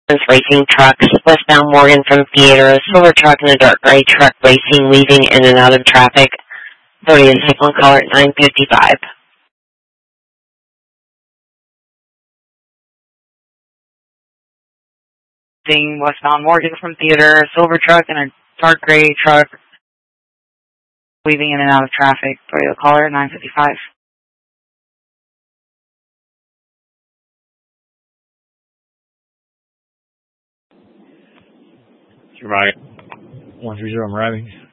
Racing trucks, westbound Morgan from Theater, a silver truck and a dark gray truck racing, weaving in and out of traffic. 30 and cyclone caller at 9:55. Westbound Morgan from Theater, a silver truck and a dark gray truck weaving in and out of traffic. 30 caller at 9:55. Right. 130, I'm arriving.